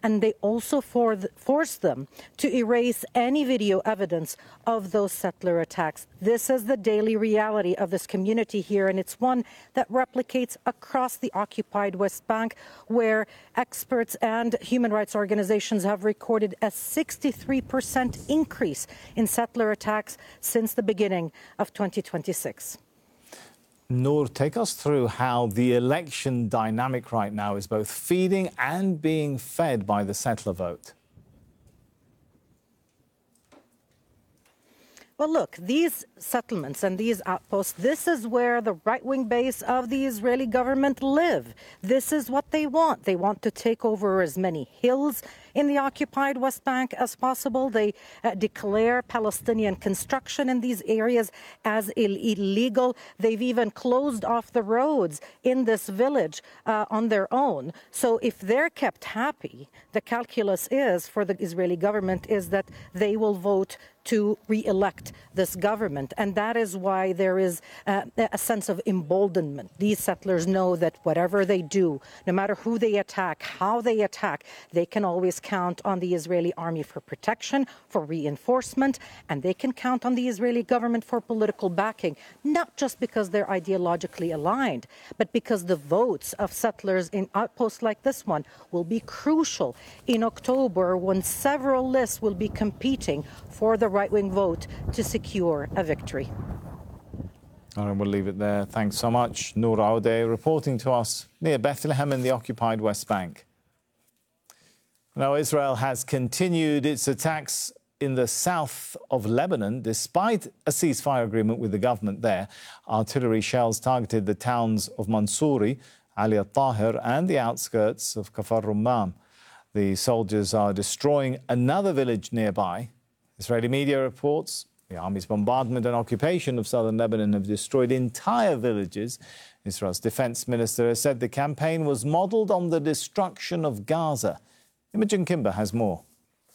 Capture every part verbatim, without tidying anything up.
and they also for the, force them to erase any video evidence of those settler attacks. This is the daily reality of this community here, and it's one that replicates across the occupied West Bank, where experts and human rights organizations have recorded a sixty-three percent increase in settler attacks since the beginning of twenty twenty-six. Noor, take us through how the election dynamic right now is both feeding and being fed by the settler vote. Well, look, these settlements and these outposts, this is where the right-wing base of the Israeli government live. This is what they want. They want to take over as many hills in the occupied West Bank as possible. They uh, declare Palestinian construction in these areas as Ill illegal. They've even closed off the roads in this village uh, on their own. So if they're kept happy, the calculus is for the Israeli government is that they will vote to re-elect this government. And that is why there is uh, a sense of emboldenment. These settlers know that whatever they do, no matter who they attack, how they attack, they can always count on the Israeli army for protection, for reinforcement, and they can count on the Israeli government for political backing, not just because they're ideologically aligned, but because the votes of settlers in outposts like this one will be crucial in October, when several lists will be competing for the right-wing vote to secure a victory. All right, we'll leave it there. Thanks so much. Noor Audeh reporting to us near Bethlehem in the occupied West Bank. Now, Israel has continued its attacks in the south of Lebanon, despite a ceasefire agreement with the government there. Artillery shells targeted the towns of Mansouri, Ali al-Tahir, and the outskirts of Kafar Rumam. The soldiers are destroying another village nearby. Israeli media reports the army's bombardment and occupation of southern Lebanon have destroyed entire villages. Israel's defense minister has said the campaign was modeled on the destruction of Gaza. Imogen Kimber has more.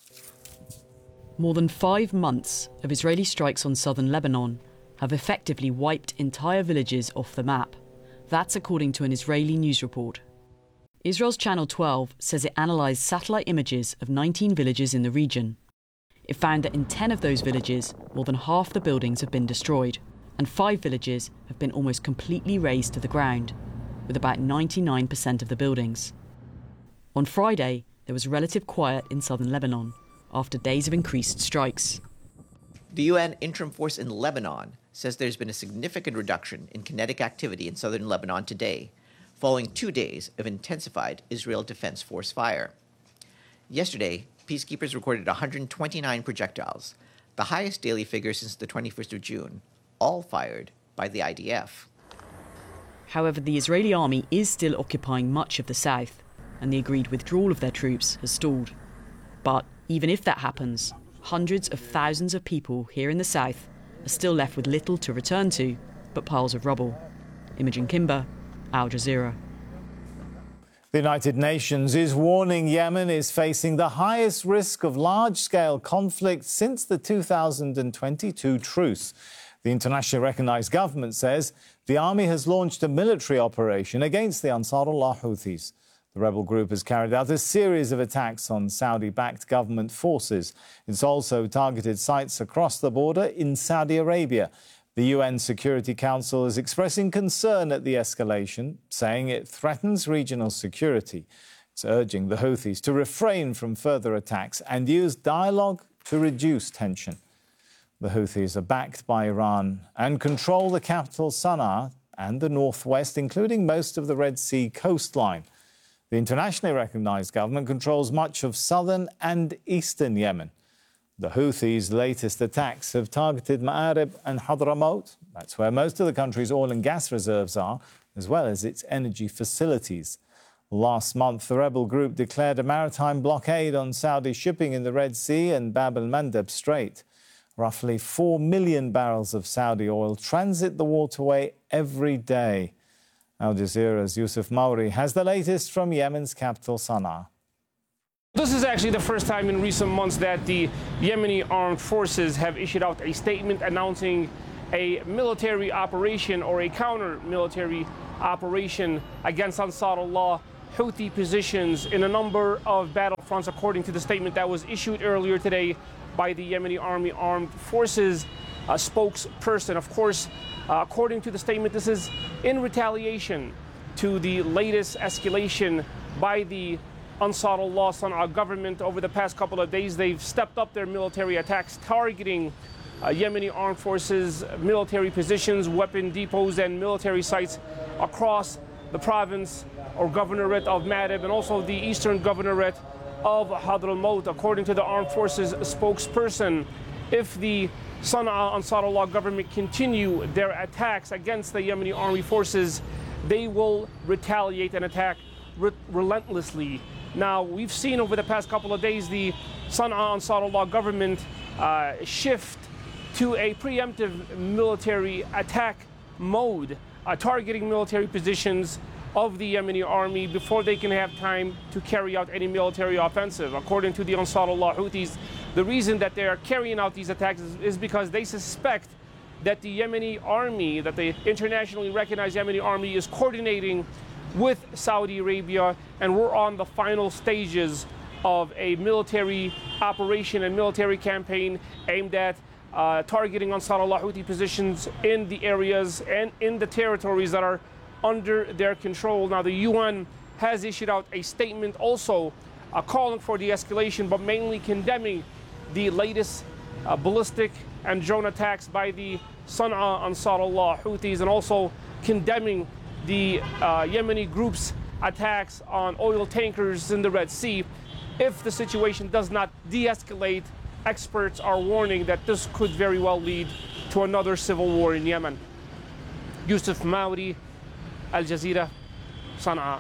More than five months of Israeli strikes on southern Lebanon have effectively wiped entire villages off the map. That's according to an Israeli news report. Israel's Channel twelve says it analysed satellite images of nineteen villages in the region. It found that in ten of those villages, more than half the buildings have been destroyed, and five villages have been almost completely razed to the ground, with about ninety-nine percent of the buildings. On Friday, there was relative quiet in southern Lebanon after days of increased strikes. The U N Interim Force in Lebanon says there's been a significant reduction in kinetic activity in southern Lebanon today, following two days of intensified Israel Defense Force fire. Yesterday, peacekeepers recorded one hundred twenty-nine projectiles, the highest daily figure since the twenty-first of June, all fired by the I D F. However, the Israeli army is still occupying much of the south, and the agreed withdrawal of their troops has stalled. But even if that happens, hundreds of thousands of people here in the south are still left with little to return to but piles of rubble. Imogen Kimber, Al Jazeera. The United Nations is warning Yemen is facing the highest risk of large-scale conflict since the two thousand twenty-two truce. The internationally recognised government says the army has launched a military operation against the Ansarullah Houthis. The rebel group has carried out a series of attacks on Saudi-backed government forces. It's also targeted sites across the border in Saudi Arabia. The U N Security Council is expressing concern at the escalation, saying it threatens regional security. It's urging the Houthis to refrain from further attacks and use dialogue to reduce tension. The Houthis are backed by Iran and control the capital Sana'a and the northwest, including most of the Red Sea coastline. The internationally recognised government controls much of southern and eastern Yemen. The Houthis' latest attacks have targeted Ma'arib and Hadramaut. That's where most of the country's oil and gas reserves are, as well as its energy facilities. Last month, the rebel group declared a maritime blockade on Saudi shipping in the Red Sea and Bab el-Mandeb Strait. Roughly four million barrels of Saudi oil transit the waterway every day. Al Jazeera's Yusuf Mauri has the latest from Yemen's capital, Sana'a. This is actually the first time in recent months that the Yemeni armed forces have issued out a statement announcing a military operation or a counter-military operation against Ansarullah Houthi positions in a number of battlefronts, according to the statement that was issued earlier today by the Yemeni Army Armed Forces uh, spokesperson. Of course, uh, according to the statement, this is in retaliation to the latest escalation by the Ansarullah Sana'a government. Over the past couple of days, they've stepped up their military attacks, targeting uh, Yemeni armed forces, military positions, weapon depots, and military sites across the province or governorate of Ma'rib, and also the eastern governorate of Hadramaut. According to the armed forces spokesperson, if the Sana'a Ansarullah government continue their attacks against the Yemeni army forces, they will retaliate and attack re relentlessly. Now, we've seen over the past couple of days the Sana'a Ansarullah government uh, shift to a preemptive military attack mode, uh, targeting military positions of the Yemeni army before they can have time to carry out any military offensive. According to the Ansarullah Houthis, the reason that they are carrying out these attacks is, is because they suspect that the Yemeni army, that the internationally recognized Yemeni army, is coordinating with Saudi Arabia, and we're on the final stages of a military operation and military campaign aimed at uh, targeting Ansarullah Houthi positions in the areas and in the territories that are under their control. Now, the U N has issued out a statement also uh, calling for de-escalation, but mainly condemning the latest uh, ballistic and drone attacks by the Sana'a Ansarullah Houthis, and also condemning the uh, Yemeni group's attacks on oil tankers in the Red Sea. If the situation does not de-escalate, experts are warning that this could very well lead to another civil war in Yemen. Yusuf Mauri, Al Jazeera, Sana'a.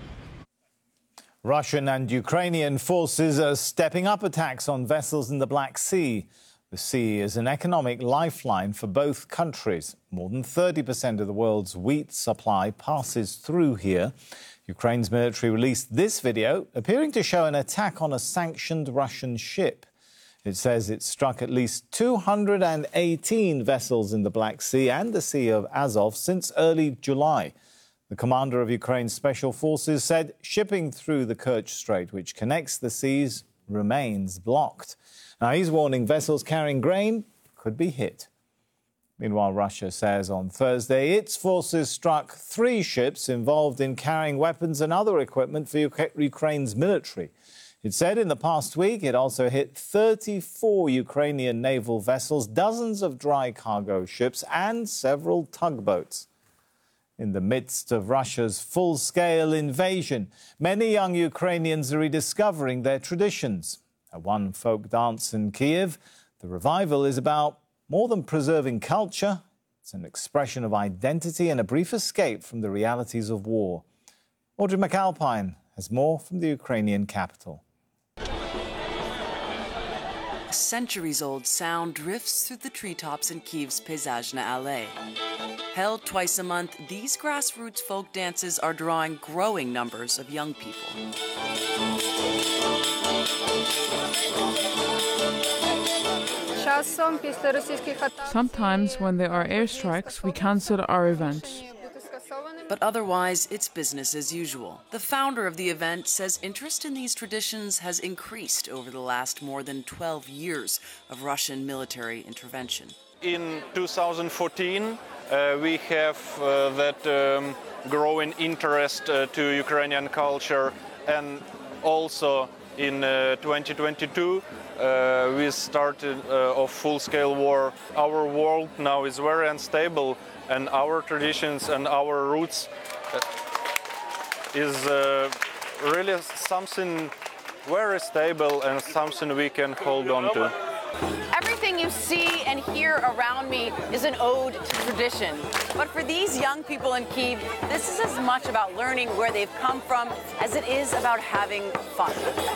Russian and Ukrainian forces are stepping up attacks on vessels in the Black Sea. The sea is an economic lifeline for both countries. More than thirty percent of the world's wheat supply passes through here. Ukraine's military released this video appearing to show an attack on a sanctioned Russian ship. It says it struck at least two hundred eighteen vessels in the Black Sea and the Sea of Azov since early July. The commander of Ukraine's special forces said shipping through the Kerch Strait, which connects the seas, remains blocked. Now, he's warning vessels carrying grain could be hit. Meanwhile, Russia says on Thursday its forces struck three ships involved in carrying weapons and other equipment for Ukraine's military. It said in the past week it also hit thirty-four Ukrainian naval vessels, dozens of dry cargo ships, and several tugboats. In the midst of Russia's full-scale invasion, many young Ukrainians are rediscovering their traditions. At one folk dance in Kiev, the revival is about more than preserving culture. It's an expression of identity and a brief escape from the realities of war. Audrey McAlpine has more from the Ukrainian capital. A centuries-old sound drifts through the treetops in Kiev's Peyzajna Alley. Held twice a month, these grassroots folk dances are drawing growing numbers of young people. Sometimes when there are airstrikes, we cancel our events. But otherwise, it's business as usual. The founder of the event says interest in these traditions has increased over the last more than twelve years of Russian military intervention. In two thousand fourteen, uh, we have uh, that um, growing interest uh, to Ukrainian culture, and also in uh, twenty twenty-two, uh, we started uh, a full-scale war. Our world now is very unstable, and our traditions and our roots uh, is uh, really something very stable and something we can hold on to. Everything you see and hear around me is an ode to tradition. But for these young people in Kyiv, this is as much about learning where they've come from as it is about having fun.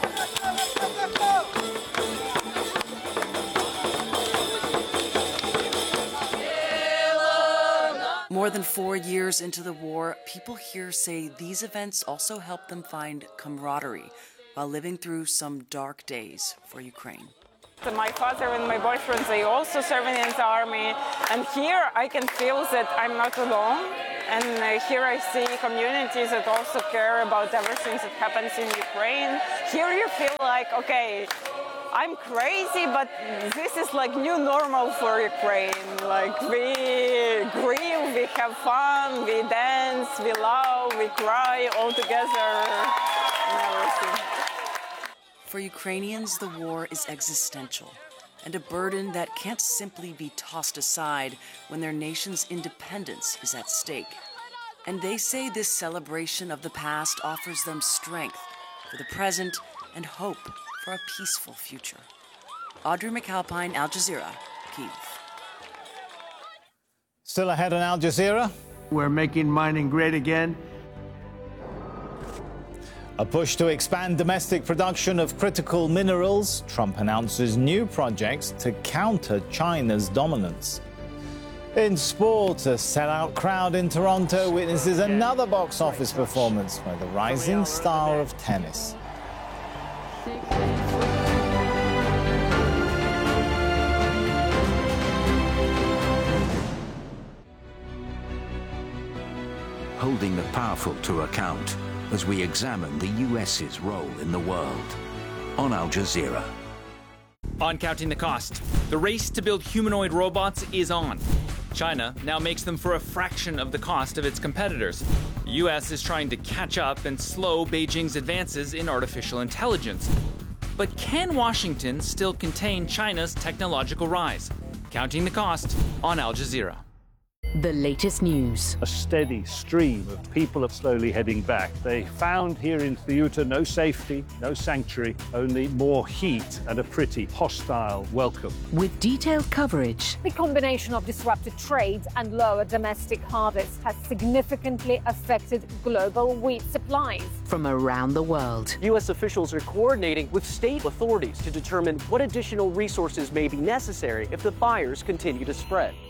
More than four years into the war, people here say these events also help them find camaraderie while living through some dark days for Ukraine. My father and my boyfriend, they also serving in the army, and here I can feel that I'm not alone, And uh, here I see communities that also care about everything that happens in Ukraine. Here you feel like, okay, I'm crazy, but this is like new normal for Ukraine. Like we grieve, we have fun, we dance, we love, we cry all together and everything. For Ukrainians, the war is existential and a burden that can't simply be tossed aside when their nation's independence is at stake. And they say this celebration of the past offers them strength for the present and hope for a peaceful future. Audrey McAlpine, Al Jazeera, Kyiv. Still ahead on Al Jazeera. We're making mining great again. A push to expand domestic production of critical minerals. Trump announces new projects to counter China's dominance. In sport, a sellout crowd in Toronto witnesses another box office performance by the rising star of tennis. Holding the powerful to account as we examine the U S's role in the world. On Al Jazeera. On Counting the Cost, the race to build humanoid robots is on. China now makes them for a fraction of the cost of its competitors. The U S is trying to catch up and slow Beijing's advances in artificial intelligence. But can Washington still contain China's technological rise? Counting the Cost on Al Jazeera. The latest news. A steady stream of people are slowly heading back. They found here in Ceuta no safety, no sanctuary, only more heat and a pretty hostile welcome. With detailed coverage. The combination of disrupted trade and lower domestic harvests has significantly affected global wheat supplies. From around the world. U S officials are coordinating with state authorities to determine what additional resources may be necessary if the fires continue to spread.